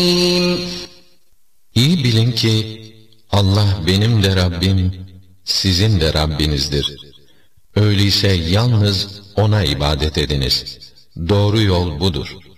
İyi bilin ki Allah benim de Rabbim, sizin de Rabbinizdir. Öyleyse yalnız O'na ibadet ediniz. Doğru yol budur.